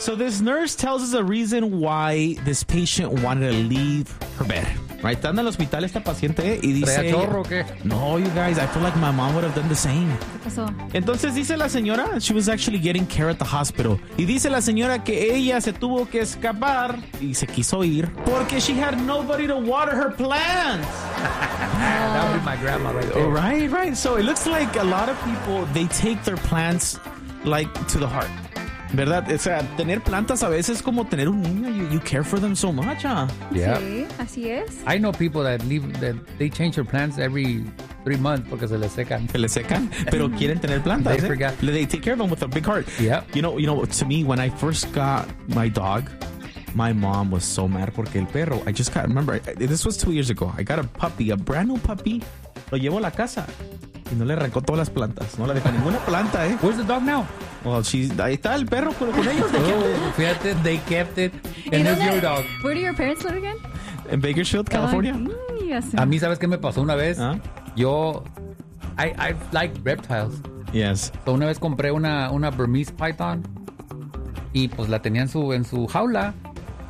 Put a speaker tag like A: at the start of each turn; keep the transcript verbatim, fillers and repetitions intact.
A: So this nurse tells us a reason why this patient wanted to leave her bed. Right, está en el hospital esta paciente y dice...
B: ¿Traía chorro o qué?
A: No, you guys, I feel like my mom would have done the same.
C: ¿Qué pasó?
A: Entonces dice la señora, she was actually getting care at the hospital. Y dice la señora que ella se tuvo que escapar y se quiso ir porque she had nobody to water her plants.
B: That would be my grandma right there.
A: Right, right. So it looks like a lot of people, they take their plants like to the heart. ¿Verdad? O sea, tener plantas a veces es como tener un niño. You, you care for them so much, huh?
B: Yeah.
C: Sí, así es.
B: I know people that leave, that they change their plants every three months porque se les secan.
A: Se les secan, pero quieren tener plantas.
B: They
A: eh?
B: forgot.
A: They take care of them with a big heart.
B: Yeah.
A: You know, you know, to me, when I first got my dog, my mom was so mad porque el perro, I just got, remember, I, this was two years ago. I got a puppy, a brand new puppy. Lo llevo a la casa y no le arrancó todas las plantas. No le dejó ninguna planta, eh.
B: Where's the dog now?
A: Well, she's, ahí está el perro con, con ellos.
B: Oh, fíjate, they kept it.
C: ¿Y
B: And it's
C: dónde-
B: your dog.
C: Where do your parents live again?
A: En Bakersfield, California.
C: Ay, ya sé.
B: A mí, ¿sabes qué me pasó una vez?
A: ¿Ah?
B: Yo, I, I like reptiles.
A: Yes.
B: So, una vez compré una, una Burmese python y pues la tenía en su, en su jaula